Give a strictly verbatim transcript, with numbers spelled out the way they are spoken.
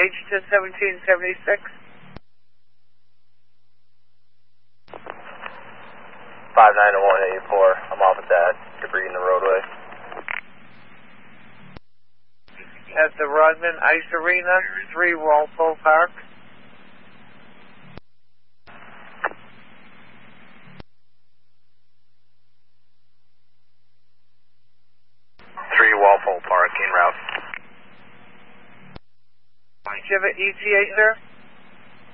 H ten seventeen seventy-six. five nine one eight four, I'm off at that debris in the roadway. At the Rodman Ice Arena, three Walpole Park. three Walpole Park, en route. Do you have an E T A there?